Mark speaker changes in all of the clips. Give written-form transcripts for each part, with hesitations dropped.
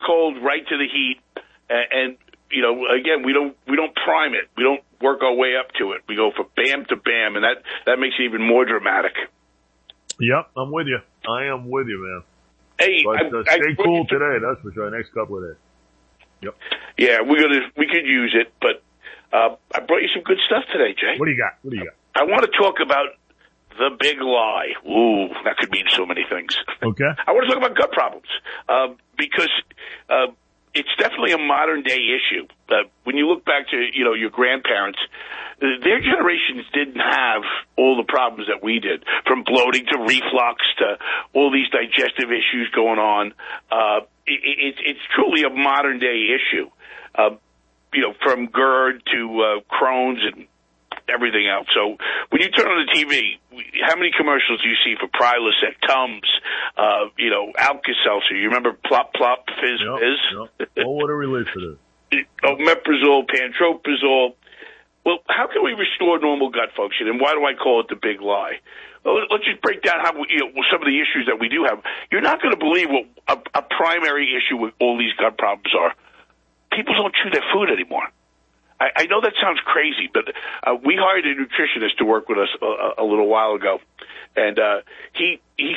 Speaker 1: cold right to the heat, and you know, again, we don't prime it. We don't work our way up to it. We go from bam to bam, and that makes it even more dramatic.
Speaker 2: Yep, I'm with you. I am with you, man.
Speaker 1: Hey,
Speaker 2: but stay cool today. That's for sure. Next couple of days. Yep.
Speaker 1: Yeah, we could use it, but I brought you some good stuff today, Jay.
Speaker 2: What do you got?
Speaker 1: I want to talk about the big lie. Ooh, that could mean so many things.
Speaker 2: Okay.
Speaker 1: I want to talk about gut problems because it's definitely a modern day issue. When you look back to your grandparents, their generations didn't have all the problems that we did, from bloating to reflux to all these digestive issues going on. It's truly a modern day issue. From GERD to Crohn's and everything else. So when you turn on the TV, how many commercials do you see for Prilosec, Tums, Alka-Seltzer? You remember Plop Plop, Fizz Fizz?
Speaker 2: Yep. Oh, what a relief it is.
Speaker 1: Omeprazole, Pantoprazole. Well, how can we restore normal gut function, and why do I call it the big lie? Well, let's just break down how some of the issues that we do have. You're not going to believe what a primary issue with all these gut problems are. People don't chew their food anymore. I know that sounds crazy, but we hired a nutritionist to work with us a little while ago, and he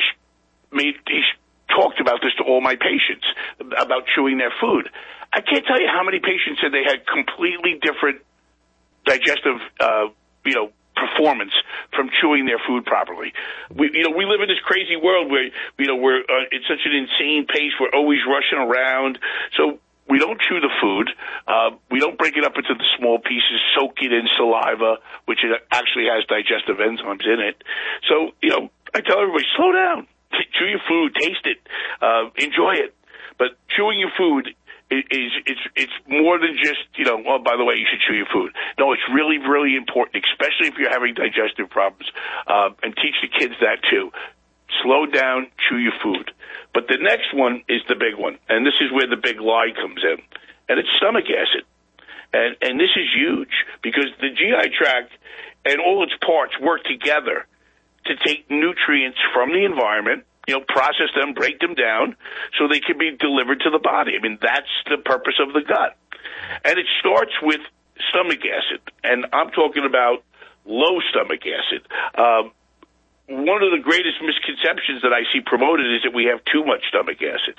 Speaker 1: talked about this to all my patients about chewing their food. I can't tell you how many patients said they had completely different digestive, performance from chewing their food properly. We live in this crazy world where we're it's such an insane pace. We're always rushing around, so we don't chew the food. We don't break it up into the small pieces, soak it in saliva, which actually has digestive enzymes in it. So, I tell everybody, slow down. Chew your food, taste it, enjoy it. But chewing your food it's more than just, oh, by the way, you should chew your food. No, it's really, really important, especially if you're having digestive problems, and teach the kids that too. Slow down, chew your food. But the next one is the big one, and this is where the big lie comes in, and it's stomach acid. And this is huge because the GI tract and all its parts work together to take nutrients from the environment, process them, break them down so they can be delivered to the body. I mean, that's the purpose of the gut. And it starts with stomach acid, and I'm talking about low stomach acid. One of the greatest misconceptions that I see promoted is that we have too much stomach acid.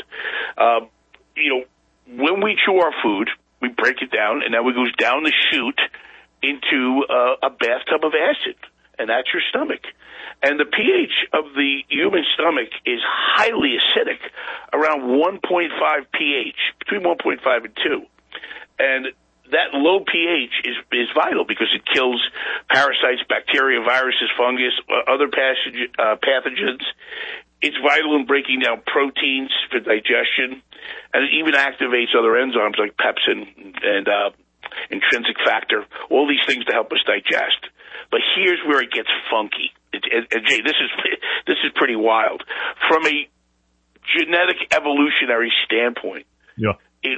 Speaker 1: When we chew our food, we break it down, and then it goes down the chute into a bathtub of acid, and that's your stomach. And the pH of the human stomach is highly acidic, around 1.5 pH, between 1.5 and 2. And that low pH is vital because it kills parasites, bacteria, viruses, fungus, other pathogens. It's vital in breaking down proteins for digestion, and it even activates other enzymes like pepsin and intrinsic factor, all these things to help us digest. But here's where it gets funky. And Jay, this is pretty wild. From a genetic evolutionary standpoint,
Speaker 2: yeah.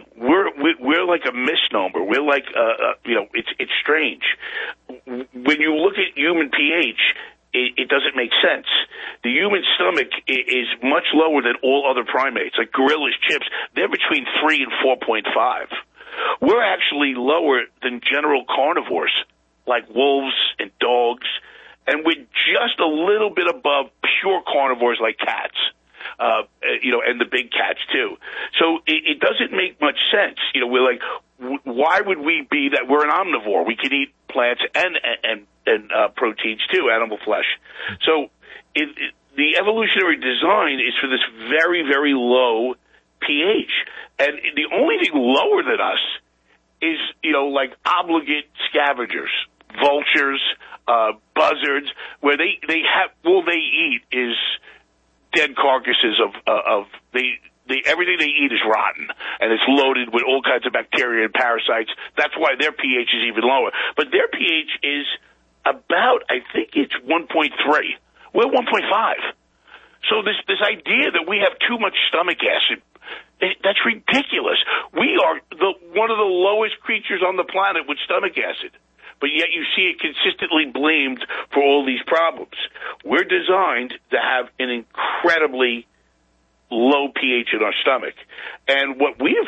Speaker 1: We're like a misnomer. We're like, it's strange. When you look at human pH, it doesn't make sense. The human stomach is much lower than all other primates, like gorillas, chimps. They're between 3 and 4.5. We're actually lower than general carnivores, like wolves and dogs, and we're just a little bit above pure carnivores like cats. And the big cats too. So it doesn't make much sense. We're like, why would we be that? We're an omnivore. We can eat plants and proteins too, animal flesh. So the evolutionary design is for this very, very low pH. And the only thing lower than us is, like obligate scavengers, vultures, buzzards, where they have, all they eat is dead carcasses of everything they eat is rotten, and it's loaded with all kinds of bacteria and parasites. That's why their pH is even lower. But their pH is about, I think it's 1.3. We're 1.5. So this idea that we have too much stomach acid, that's ridiculous. We are one of the lowest creatures on the planet with stomach acid, but yet you see it consistently blamed for all these problems. We're designed to have an incredibly low pH in our stomach. And what we have